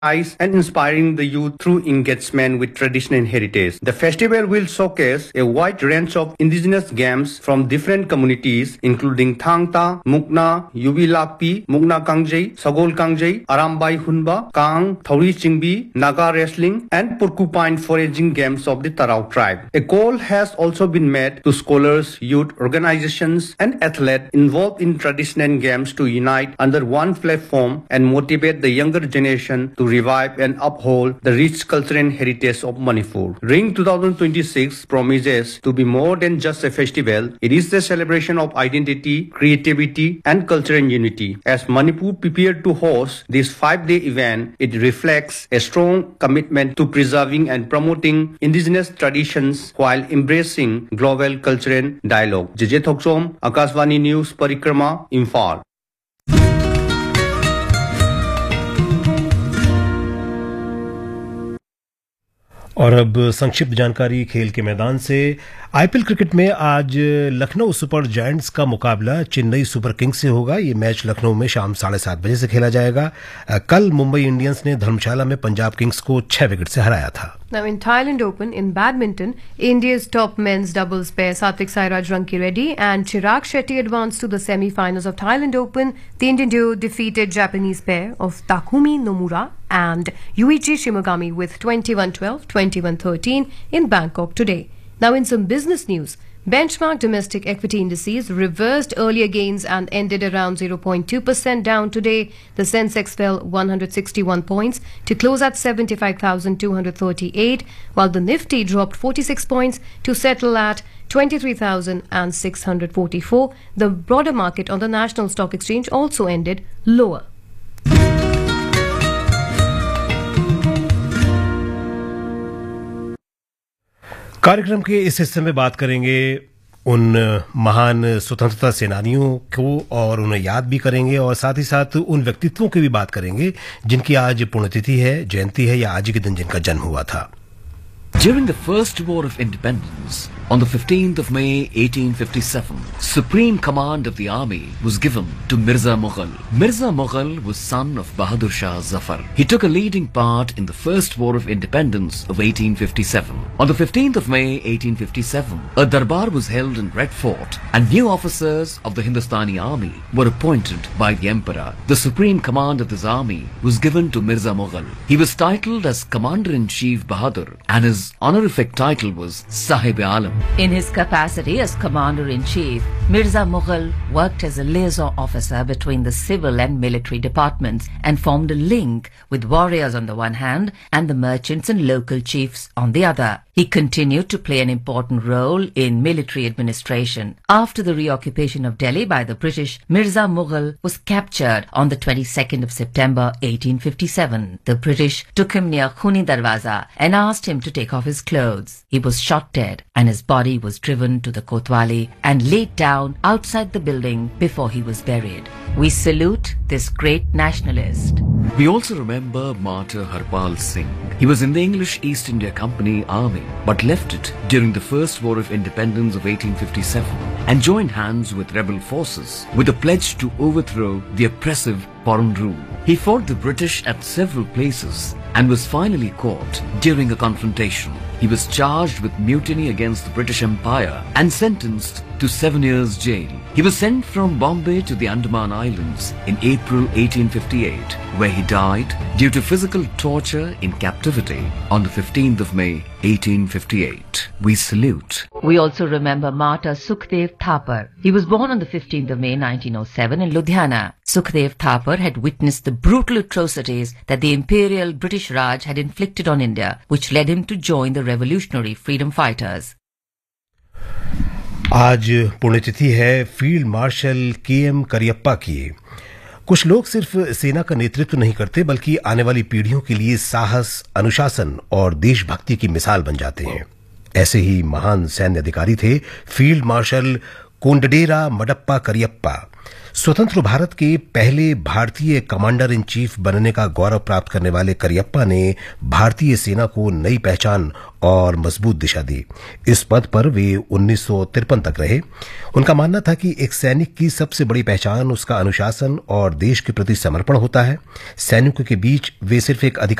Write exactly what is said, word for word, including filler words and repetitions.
and inspiring the youth through engagement with tradition and heritage. The festival will showcase a wide range of indigenous games from different communities, including Thangta, Mukna, Yubi Lakpi, Mukna Kangjay, Sagol Kangjay, Arambai Hunba, Kang, Thauri Chingbi, Naga wrestling, and porcupine foraging games of the Tarau tribe. A call has also been made to scholars, youth organizations, and athletes involved in tradition and games to unite under one platform and motivate the younger generation to revive and uphold the rich culture and heritage of Manipur. Ring twenty twenty-six promises to be more than just a festival. It is the celebration of identity, creativity, and cultural unity. As Manipur prepared to host this five-day event, it reflects a strong commitment to preserving and promoting indigenous traditions while embracing global culture and dialogue. J J Thoksom, Akashvani News, Parikrama, Imphal. और अब संक्षिप्त जानकारी खेल के मैदान से। IPL cricket में आज लखनऊ सुपर जायंट्स का मुकाबला चेन्नई सुपर किंग्स से होगा। ये मैच लखनऊ में शाम साढ़े सात बजे से खेला जाएगा। कल मुंबई इंडियंस ने धर्मशाला में पंजाब किंग्स को छह विकेट से हराया था। Now in Thailand Open in badminton, India's top men's doubles pair Satvik Sairaj Rankireddy and Chirag Shetty advanced to the semi-finals of Thailand Open. The Indian duo defeated Japanese pair of Takumi Nomura and Yuichi Shimogami with twenty-one twelve, twenty-one thirteen in Bangkok today. Now in some business news, benchmark domestic equity indices reversed earlier gains and ended around zero point two percent down today. The Sensex fell one hundred sixty-one points to close at seventy-five thousand two hundred thirty-eight, while the Nifty dropped forty-six points to settle at twenty-three thousand six hundred forty-four. The broader market on the National Stock Exchange also ended lower. कार्यक्रम के इस हिस्से में बात करेंगे उन महान स्वतंत्रता सेनानियों को और उन्हें याद भी करेंगे और साथ ही साथ उन व्यक्तित्वों की भी बात करेंगे जिनकी आज पुण्यतिथि है, जयंती है या आज के दिन जिनका जन्म हुआ था। During the First War of Independence, on the fifteenth of May eighteen fifty-seven, supreme command of the army was given to Mirza Mughal. Mirza Mughal was son of Bahadur Shah Zafar. He took a leading part in the First War of Independence of eighteen fifty-seven. On the fifteenth of May eighteen fifty-seven, a darbar was held in Red Fort and new officers of the Hindustani army were appointed by the emperor. The supreme command of this army was given to Mirza Mughal. He was titled as Commander-in-Chief Bahadur and his honorific title was Sahib Alam. In his capacity as Commander-in-Chief, Mirza Mughal worked as a liaison officer between the civil and military departments and formed a link with warriors on the one hand and the merchants and local chiefs on the other. He continued to play an important role in military administration. After the reoccupation of Delhi by the British, Mirza Mughal was captured on the twenty-second of September eighteen fifty-seven. The British took him near Khuni Darwaza and asked him to take off his clothes. He was shot dead and his body was driven to the Kotwali and laid down outside the building before he was buried. We salute this great nationalist. We also remember Martyr Harpal Singh. He was in the English East India Company army but left it during the First War of Independence of eighteen fifty-seven and joined hands with rebel forces with a pledge to overthrow the oppressive foreign rule. He fought the British at several places and was finally caught during a confrontation. He was charged with mutiny against the British Empire and sentenced to seven years jail. He was sent from Bombay to the Andaman Islands in April eighteen fifty-eight, where he died due to physical torture in captivity on the fifteenth of May eighteen fifty-eight. We salute. We also remember Martyr Sukhdev Thapar. He was born on the fifteenth of May nineteen oh seven in Ludhiana. Sukhdev Thapar had witnessed the brutal atrocities that the Imperial British Raj had inflicted on India, which led him to join the revolutionary freedom fighters. आज पुण्यतिथि है field marshal के M Cariappa की। कुछ लोग सिर्फ सेना का नेतृत्व नहीं करते बल्कि आने वाली पीढ़ियों के लिए साहस, अनुशासन और देशभक्ति की मिसाल बन जाते हैं। ऐसे ही महान सैन्य अधिकारी थे फील्ड मार्शल कोंडडेरा मडप्पा करियप्पा। स्वतंत्र भारत के पहले भारतीय कमांडर इन चीफ बनने का गौरव प्राप्त करने वाले करियप्पा ने भारतीय सेना को नई पहचान और मजबूत दिशा दी। इस पद पर वे उन्नीस सौ तिरपन तक रहे। उनका मानना था कि एक सैनिक की सबसे बड़ी पहचान उसका अनुशासन और देश के प्रति समर्पण होता है। सैनिकों के बीच वे सिर्फ एक अधिकारी